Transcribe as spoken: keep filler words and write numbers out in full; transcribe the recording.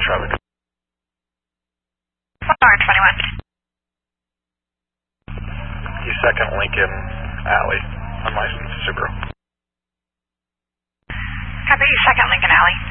Charlie. four twenty-one. You second Lincoln Alley, unlicensed Subaru. Copy, second Lincoln Alley.